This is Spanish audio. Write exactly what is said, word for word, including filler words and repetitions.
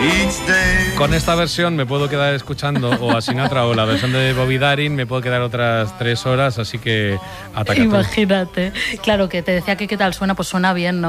Con esta versión me puedo quedar escuchando o a Sinatra o la versión de Bobby Darin me puedo quedar otras tres horas, así que ataca tú. Imagínate. Claro, que te decía que qué tal suena, pues suena bien, ¿no?